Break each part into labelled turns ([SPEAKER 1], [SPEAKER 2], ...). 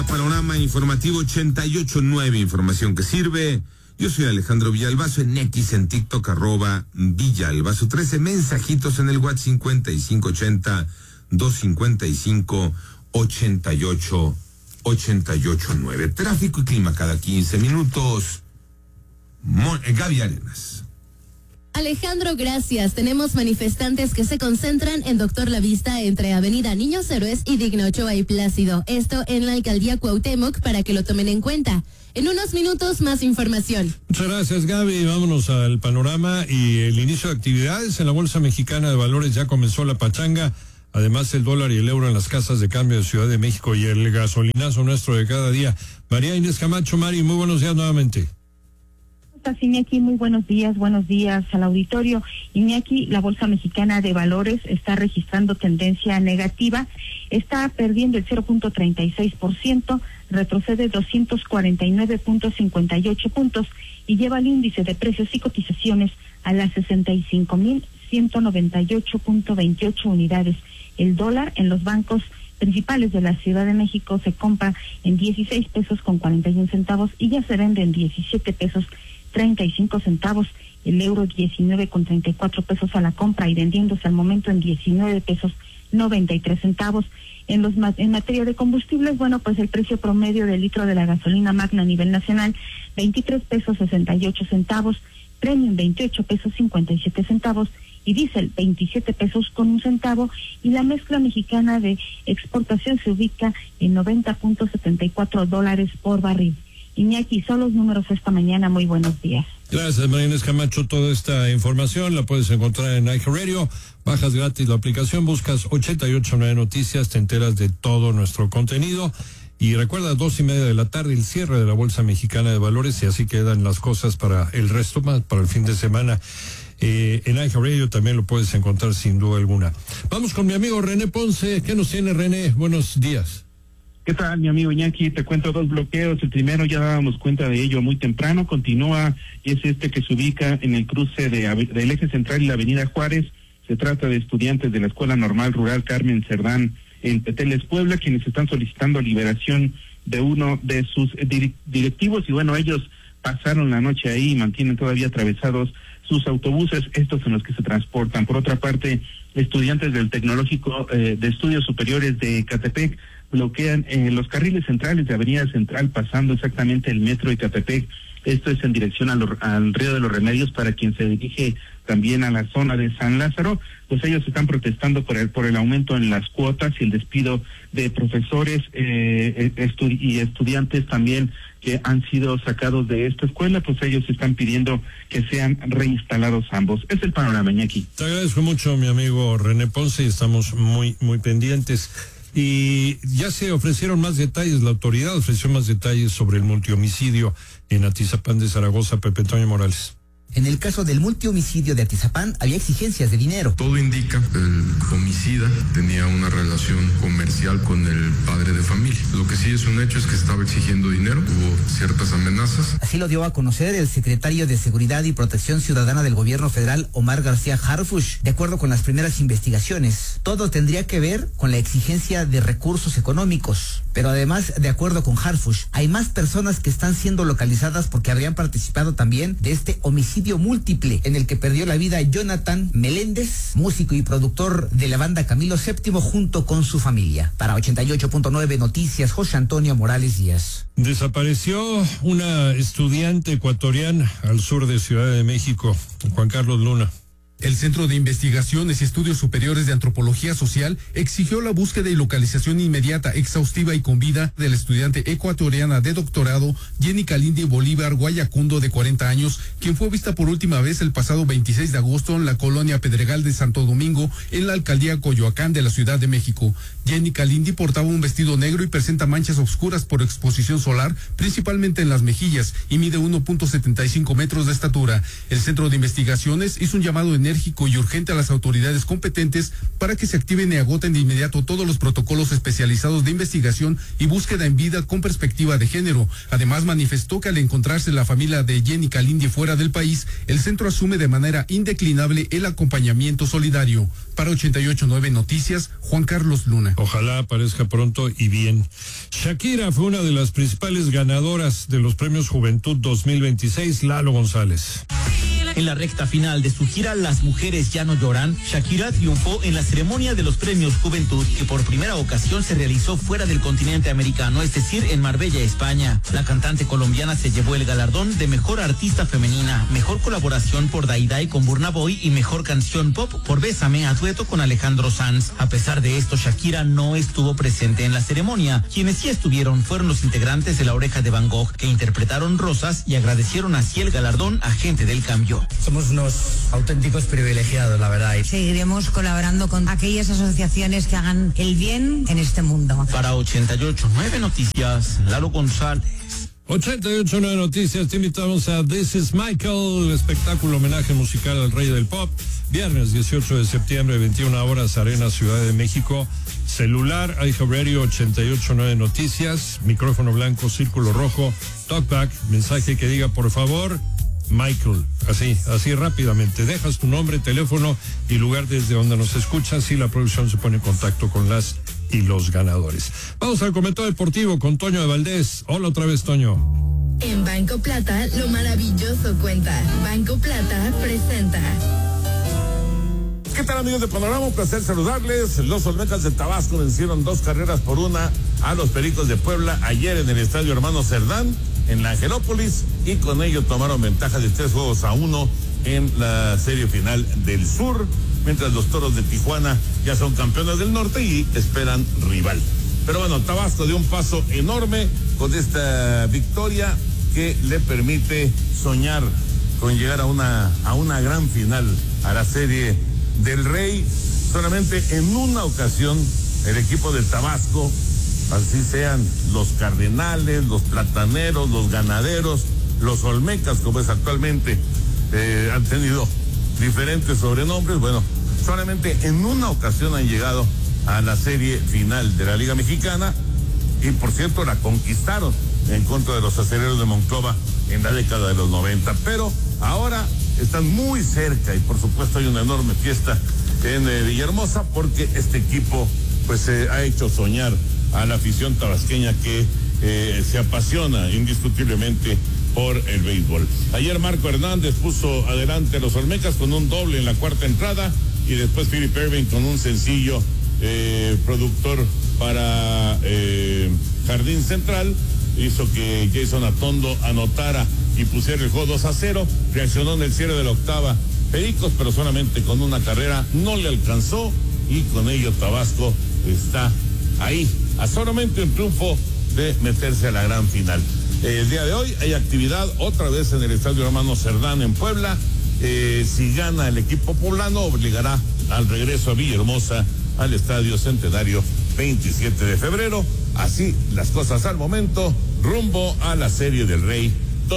[SPEAKER 1] Panorama informativo 88.9, información que sirve. Yo soy Alejandro Villalbazo, en X, en TikTok, @Villalbazo 13, mensajitos en el WhatsApp 5580-255-8889. Tráfico y clima cada 15 minutos. Gaby Arenas.
[SPEAKER 2] Alejandro, gracias. Tenemos manifestantes que se concentran en Doctor La Vista entre Avenida Niños Héroes y Digno Ochoa y Plácido. Esto en la alcaldía Cuauhtémoc para que lo tomen en cuenta. En unos minutos más información.
[SPEAKER 3] Muchas gracias, Gaby. Vámonos al panorama y el inicio de actividades en la Bolsa Mexicana de Valores. Ya comenzó la pachanga. Además, el dólar y el euro en las casas de cambio de Ciudad de México y el gasolinazo nuestro de cada día. María Inés Camacho, Mari, muy buenos días nuevamente.
[SPEAKER 4] Iñaki, muy buenos días al auditorio. Iñaki, la Bolsa Mexicana de Valores está registrando tendencia negativa, está perdiendo el 0.36%, retrocede 249.58 puntos y lleva el índice de precios y cotizaciones a las 65.198.28 unidades. El dólar en los bancos principales de la Ciudad de México se compra en 16 pesos con 41 centavos y ya se vende en 17 pesos 35 centavos, el euro 19 con 34 pesos a la compra y vendiéndose al momento en 19 pesos 93 centavos. En materia de combustibles, bueno, pues el precio promedio del litro de la gasolina magna a nivel nacional, 23 pesos 68 centavos, premium 28 pesos 57 centavos y diésel 27 pesos con 1 centavo, y la mezcla mexicana de exportación se ubica en $90.74 por barril. Iñaki, son los números esta mañana. Muy buenos días.
[SPEAKER 3] Gracias, María Inés Camacho. Toda esta información la puedes encontrar en iHeartRadio. Bajas gratis la aplicación, buscas 88.9 Noticias, te enteras de todo nuestro contenido. Y recuerda, 2:30 de la tarde, el cierre de la Bolsa Mexicana de Valores, y así quedan las cosas para el resto, más para el fin de semana. En iHeartRadio también lo puedes encontrar sin duda alguna. Vamos con mi amigo René Ponce. ¿Qué nos tiene, René? Buenos días.
[SPEAKER 5] ¿Qué tal, mi amigo Iñaki? Te cuento 2 bloqueos. El primero ya dábamos cuenta de ello muy temprano, continúa, y es este que se ubica en el cruce del eje central y la avenida Juárez. Se trata de estudiantes de la Escuela Normal Rural Carmen Cerdán en Peteles, Puebla, quienes están solicitando liberación de uno de sus directivos, y bueno, ellos pasaron la noche ahí y mantienen todavía atravesados sus autobuses, estos en los que se transportan. Por otra parte, estudiantes del Tecnológico de Estudios Superiores de Ecatepec bloquean los carriles centrales de Avenida Central, pasando exactamente el metro de Ecatepec. Esto es en dirección al Río de los Remedios, para quien se dirige también a la zona de San Lázaro. Pues ellos están protestando por el aumento en las cuotas y el despido de profesores y estudiantes también que han sido sacados de esta escuela. Pues ellos están pidiendo que sean reinstalados ambos. Es el panorama, Iñaki.
[SPEAKER 3] Te agradezco mucho, mi amigo René Ponce, y estamos muy pendientes. Y ya se ofrecieron más detalles, la autoridad ofreció más detalles sobre el multihomicidio en Atizapán de Zaragoza. Pepe Toño Morales.
[SPEAKER 6] En el caso del multihomicidio de Atizapán había exigencias de dinero.
[SPEAKER 7] Todo indica que el homicida tenía una relación comercial con el padre de familia. Lo que sí es un hecho es que estaba exigiendo dinero, hubo ciertas amenazas.
[SPEAKER 6] Así lo dio a conocer el secretario de Seguridad y Protección Ciudadana del Gobierno Federal, Omar García Harfuch. De acuerdo con las primeras investigaciones, todo tendría que ver con la exigencia de recursos económicos. Pero además, de acuerdo con Harfuch, hay más personas que están siendo localizadas porque habrían participado también de este homicidio múltiple en el que perdió la vida Jonathan Meléndez, músico y productor de la banda Camilo VII, junto con su familia. Para 88.9 Noticias, José Antonio Morales Díaz.
[SPEAKER 3] Desapareció una estudiante ecuatoriana al sur de Ciudad de México, Juan Carlos Luna.
[SPEAKER 8] El Centro de Investigaciones y Estudios Superiores de Antropología Social exigió la búsqueda y localización inmediata, exhaustiva y con vida de la estudiante ecuatoriana de doctorado Jenny Kalindi Bolívar Guayacundo, de 40 años, quien fue vista por última vez el pasado 26 de agosto en la colonia Pedregal de Santo Domingo, en la alcaldía Coyoacán de la Ciudad de México. Jenny Kalindi portaba un vestido negro y presenta manchas oscuras por exposición solar, principalmente en las mejillas, y mide 1.75 metros de estatura. El Centro de Investigaciones hizo un llamado enérgico enérgico y urgente a las autoridades competentes para que se activen y agoten de inmediato todos los protocolos especializados de investigación y búsqueda en vida con perspectiva de género. Además, manifestó que al encontrarse la familia de Jenny Calindie fuera del país, el centro asume de manera indeclinable el acompañamiento solidario. Para 88.9 Noticias, Juan Carlos Luna.
[SPEAKER 3] Ojalá aparezca pronto y bien. Shakira fue una de las principales ganadoras de los premios Juventud 2026, Lalo González.
[SPEAKER 9] En la recta final de su gira Las Mujeres Ya No Lloran, Shakira triunfó en la ceremonia de los premios Juventud, que por primera ocasión se realizó fuera del continente americano, es decir, en Marbella, España. La cantante colombiana se llevó el galardón de Mejor Artista Femenina, Mejor Colaboración por Daiday con Burna Boy y Mejor Canción Pop por Bésame, a dueto con Alejandro Sanz. A pesar de esto, Shakira no estuvo presente en la ceremonia. Quienes sí estuvieron fueron los integrantes de La Oreja de Van Gogh, que interpretaron Rosas y agradecieron así el galardón a Gente del Cambio.
[SPEAKER 10] Somos unos auténticos privilegiados, la verdad.
[SPEAKER 11] Seguiremos colaborando con aquellas asociaciones que hagan el bien en este mundo.
[SPEAKER 9] Para 88.9 Noticias, Lalo González.
[SPEAKER 3] 88.9 Noticias, te invitamos a This is Michael, espectáculo homenaje musical al rey del pop. Viernes 18 de septiembre, 21 horas, Arena Ciudad de México. Celular, iHeartRadio 88.9 Noticias, micrófono blanco, círculo rojo, talkback, mensaje que diga por favor Michael, así rápidamente. Dejas tu nombre, teléfono y lugar desde donde nos escuchas y la producción se pone en contacto con las y los ganadores. Vamos al comentario deportivo con Toño de Valdés. Hola otra vez, Toño.
[SPEAKER 2] En Banco Plata, lo maravilloso cuenta. Banco Plata presenta.
[SPEAKER 12] ¿Qué tal, amigos de Panorama? Un placer saludarles. Los Olmecas de Tabasco vencieron 2-1 a los Pericos de Puebla ayer en el Estadio Hermano Cerdán, en la Angelópolis, y con ello tomaron ventaja de 3-1 en la serie final del sur, mientras los Toros de Tijuana ya son campeones del norte y esperan rival. Pero bueno, Tabasco dio un paso enorme con esta victoria que le permite soñar con llegar a una gran final, a la serie del Rey. Solamente en una ocasión el equipo de Tabasco, así sean los Cardenales, los Plataneros, los Ganaderos, los Olmecas, como es actualmente, han tenido diferentes sobrenombres. Bueno, solamente en una ocasión han llegado a la serie final de la Liga Mexicana, y por cierto la conquistaron en contra de los Acereros de Monclova en la década de los 90, pero ahora están muy cerca y por supuesto hay una enorme fiesta en Villahermosa, porque este equipo pues ha hecho soñar a la afición tabasqueña que se apasiona indiscutiblemente por el béisbol. Ayer Marco Hernández puso adelante a los Olmecas con un doble en la cuarta entrada, y después Philip Ervin con un sencillo productor para Jardín Central hizo que Jason Atondo anotara y pusiera el juego 2-0. Reaccionó en el cierre de la octava Pericos, pero solamente con una carrera no le alcanzó, y con ello Tabasco está ahí a solamente un triunfo de meterse a la gran final. El día de hoy hay actividad otra vez en el Estadio Hermano Cerdán en Puebla. Si gana el equipo poblano, obligará al regreso a Villahermosa al Estadio Centenario 27 de febrero. Así las cosas al momento, rumbo a la Serie del Rey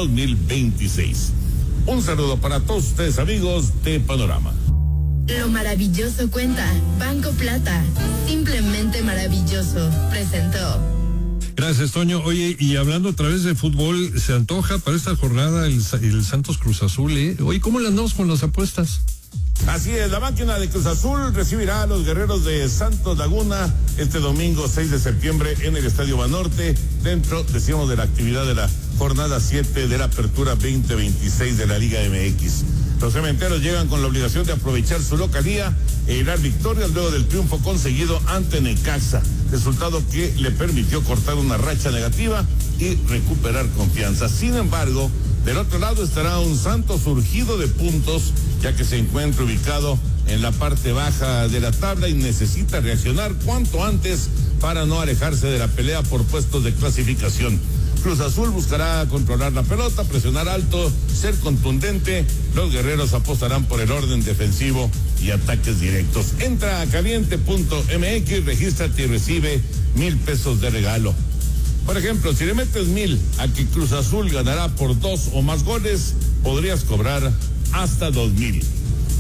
[SPEAKER 12] 2026. Un saludo para todos ustedes, amigos de Panorama.
[SPEAKER 2] Lo maravilloso cuenta. Banco Plata, simplemente maravilloso, presentó.
[SPEAKER 3] Gracias, Toño. Oye, y hablando otra vez de fútbol, se antoja para esta jornada el Santos Cruz Azul, ¿eh? Oye, ¿cómo le andamos con las apuestas?
[SPEAKER 12] Así es, la máquina de Cruz Azul recibirá a los guerreros de Santos Laguna este domingo 6 de septiembre en el Estadio Banorte, dentro, decíamos, de la actividad de la jornada 7 de la Apertura 2026 de la Liga MX. Los cementeros llegan con la obligación de aprovechar su localía e ir a victorias luego del triunfo conseguido ante Necaxa, resultado que le permitió cortar una racha negativa y recuperar confianza. Sin embargo, del otro lado estará un Santos surgido de puntos, ya que se encuentra ubicado en la parte baja de la tabla y necesita reaccionar cuanto antes para no alejarse de la pelea por puestos de clasificación. Cruz Azul buscará controlar la pelota, presionar alto, ser contundente. Los guerreros apostarán por el orden defensivo y ataques directos. Entra a caliente.mx, regístrate y recibe 1,000 pesos de regalo. Por ejemplo, si le metes 1,000 a que Cruz Azul ganará por 2 o más goles, podrías cobrar hasta 2,000.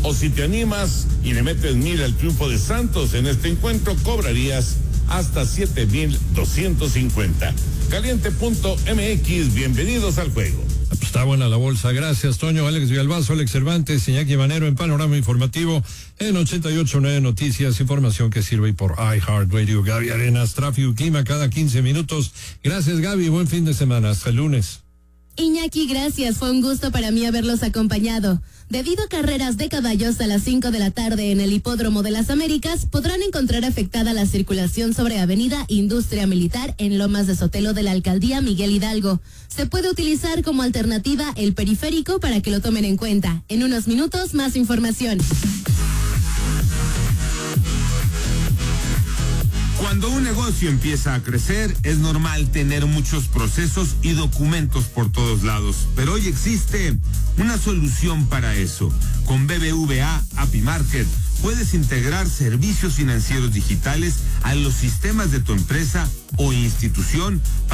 [SPEAKER 12] O si te animas y le metes 1,000 al triunfo de Santos en este encuentro, cobrarías hasta 7,250. Caliente.mx, bienvenidos al juego.
[SPEAKER 3] Está buena la bolsa, gracias Toño. Alex Villalbazo, Alex Cervantes, Iñaki Manero en Panorama Informativo en 88.9 Noticias, información que sirve por iHeartRadio. Gaby Arenas, tráfico y clima cada 15 minutos. Gracias Gaby, buen fin de semana, hasta el lunes.
[SPEAKER 2] Iñaki, gracias, fue un gusto para mí haberlos acompañado. Debido a carreras de caballos a las 5 de la tarde en el Hipódromo de las Américas, podrán encontrar afectada la circulación sobre Avenida Industria Militar en Lomas de Sotelo de la Alcaldía Miguel Hidalgo. Se puede utilizar como alternativa el periférico para que lo tomen en cuenta. En unos minutos, más información.
[SPEAKER 1] Cuando un negocio empieza a crecer, es normal tener muchos procesos y documentos por todos lados. Pero hoy existe una solución para eso. Con BBVA API Market puedes integrar servicios financieros digitales a los sistemas de tu empresa o institución